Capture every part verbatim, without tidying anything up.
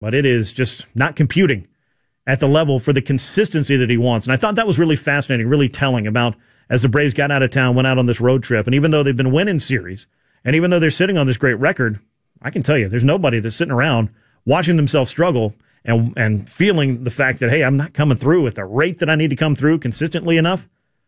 but it is just not computing at the level for the consistency that he wants. And I thought that was really fascinating, really telling about as the Braves got out of town, went out on this road trip. And even though they've been winning series, and even though they're sitting on this great record, I can tell you there's nobody that's sitting around watching themselves struggle and and feeling the fact that, hey, I'm not coming through at the rate that I need to come through consistently enough,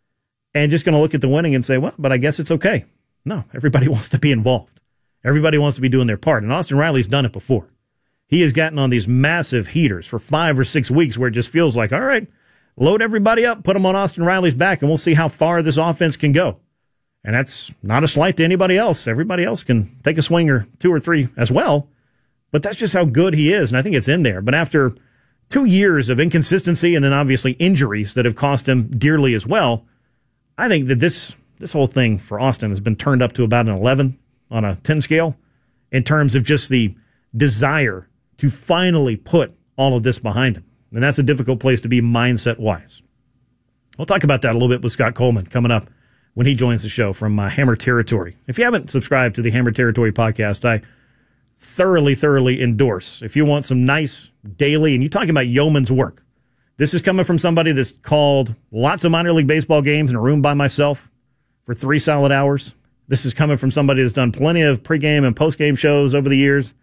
and just going to look at the winning and say, well, but I guess it's okay. No, everybody wants to be involved. Everybody wants to be doing their part. And Austin Riley's done it before. He has gotten on these massive heaters for five or six weeks where it just feels like, all right, load everybody up, put them on Austin Riley's back, and we'll see how far this offense can go. And that's not a slight to anybody else. Everybody else can take a swing or two or three as well. But that's just how good he is, and I think it's in there. But after two years of inconsistency and then obviously injuries that have cost him dearly as well, I think that this this whole thing for Austin has been turned up to about an eleven on a ten scale in terms of just the desire to finally put all of this behind him. And that's a difficult place to be mindset-wise. We'll talk about that a little bit with Scott Coleman coming up when he joins the show from uh, Hammer Territory. If you haven't subscribed to the Hammer Territory podcast, I thoroughly, thoroughly endorse. If you want some nice daily, and you're talking about yeoman's work, this is coming from somebody that's called lots of minor league baseball games in a room by myself for three solid hours. This is coming from somebody that's done plenty of pregame and postgame shows over the years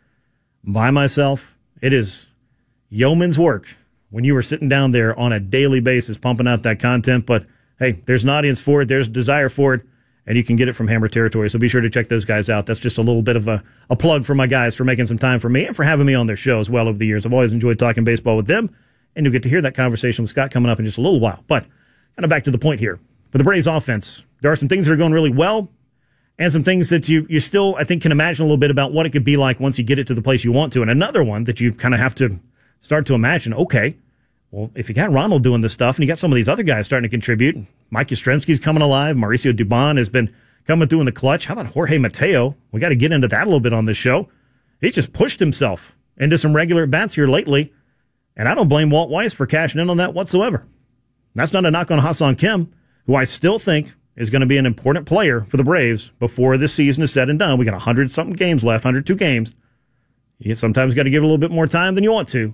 by myself. It is yeoman's work when you were sitting down there on a daily basis pumping out that content. But, hey, there's an audience for it. There's a desire for it. And you can get it from Hammer Territory. So be sure to check those guys out. That's just a little bit of a, a plug for my guys for making some time for me and for having me on their show as well over the years. I've always enjoyed talking baseball with them. And you'll get to hear that conversation with Scott coming up in just a little while. But kind of back to the point here. For the Braves offense, there are some things that are going really well and some things that you, you still, I think, can imagine a little bit about what it could be like once you get it to the place you want to. And another one that you kind of have to start to imagine, okay, well, if you got Ronald doing this stuff and you got some of these other guys starting to contribute, Mike Yastrzemski's coming alive, Mauricio Dubon has been coming through in the clutch. How about Jorge Mateo? We got to get into that a little bit on this show. He just pushed himself into some regular at-bats here lately, and I don't blame Walt Weiss for cashing in on that whatsoever. That's not a knock on Ha-Seong Kim, who I still think is going to be an important player for the Braves before this season is said and done. We got one hundred something games left, one hundred two games. You sometimes got to give it a little bit more time than you want to.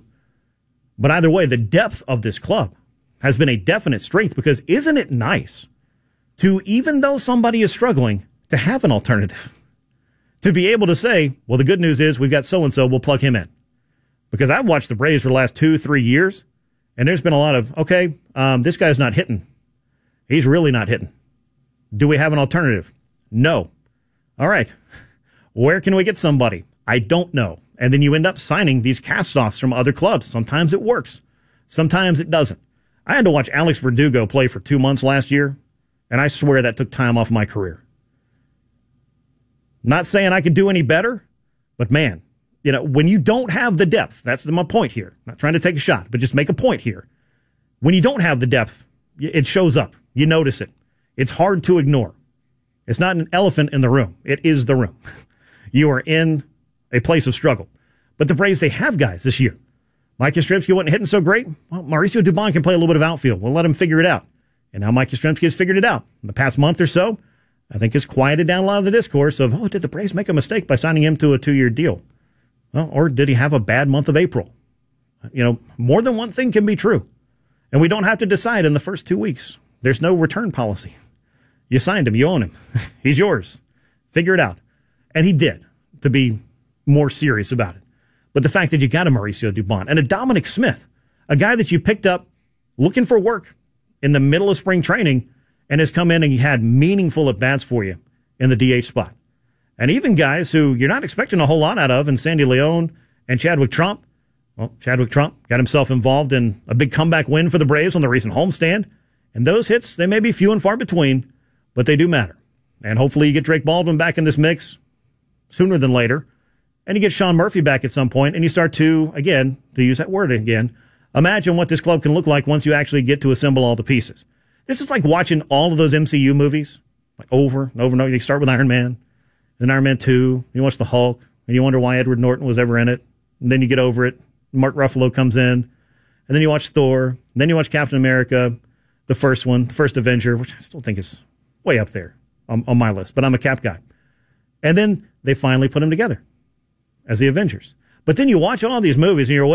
But either way, the depth of this club has been a definite strength, because isn't it nice to, even though somebody is struggling, to have an alternative? To be able to say, well, the good news is we've got so-and-so, we'll plug him in. Because I've watched the Braves for the last two, three years, and there's been a lot of, okay, um, this guy's not hitting. He's really not hitting. Do we have an alternative? No. All right. Where can we get somebody? I don't know. And then you end up signing these cast-offs from other clubs. Sometimes it works. Sometimes it doesn't. I had to watch Alex Verdugo play for two months last year, and I swear that took time off my career. Not saying I could do any better, but man, you know, when you don't have the depth, that's my point here. I'm not trying to take a shot, but just make a point here. When you don't have the depth, it shows up. You notice it. It's hard to ignore. It's not an elephant in the room. It is the room. You are in a place of struggle. But the Braves, they have guys this year. Mike Yastrzemski wasn't hitting so great. Well, Mauricio Dubon can play a little bit of outfield. We'll let him figure it out. And now Mike Yastrzemski has figured it out. In the past month or so, I think it's quieted down a lot of the discourse of, oh, did the Braves make a mistake by signing him to a two-year deal? Well, or did he have a bad month of April? You know, more than one thing can be true. And we don't have to decide in the first two weeks. There's no return policy. You signed him. You own him. He's yours. Figure it out. And he did, to be more serious about it. But the fact that you got a Mauricio Dubon and a Dominic Smith, a guy that you picked up looking for work in the middle of spring training and has come in and he had meaningful at-bats for you in the D H spot. And even guys who you're not expecting a whole lot out of, in Sandy Leon and Chadwick Trump. Well, Chadwick Trump got himself involved in a big comeback win for the Braves on the recent homestand. And those hits, they may be few and far between, but they do matter. And hopefully you get Drake Baldwin back in this mix sooner than later. And you get Sean Murphy back at some point, and you start to, again, to use that word again, imagine what this club can look like once you actually get to assemble all the pieces. This is like watching all of those M C U movies, like over and over and over. You start with Iron Man, then Iron Man two, you watch the Hulk, and you wonder why Edward Norton was ever in it. And then you get over it. Mark Ruffalo comes in, and then you watch Thor, and then you watch Captain America, the first one, the first Avenger, which I still think is way up there on, on my list, but I'm a Cap guy. And then they finally put them together as the Avengers. But then you watch all these movies and you're